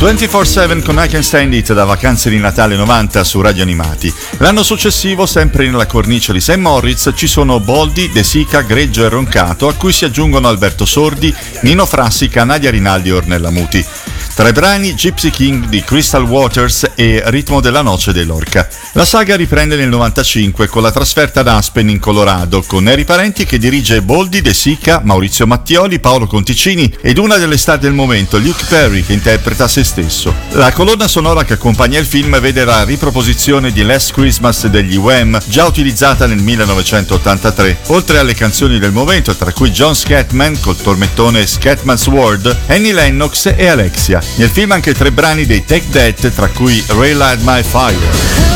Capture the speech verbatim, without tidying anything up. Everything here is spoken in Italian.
ventiquattro sette con I Can Stand It da Vacanze di Natale novanta su Radio Animati. L'anno successivo, sempre nella cornice di Saint Moritz, ci sono Boldi, De Sica, Greggio e Roncato, a cui si aggiungono Alberto Sordi, Nino Frassica, Nadia Rinaldi e Ornella Muti. Tra i brani Gypsy King di Crystal Waters e Ritmo della noce dei Lorca. La saga riprende nel novantacinque con la trasferta ad Aspen in Colorado, con Neri Parenti che dirige Boldi, De Sica, Maurizio Mattioli, Paolo Conticini ed una delle star del momento, Luke Perry, che interpreta se stesso. La colonna sonora che accompagna il film vede la riproposizione di Last Christmas degli Wham, già utilizzata nel millenovecentottantatré, oltre alle canzoni del momento, tra cui John Scatman col tormentone Scatman's World, Annie Lennox e Alexia. Nel film anche tre brani dei Take That, tra cui Relight My Fire.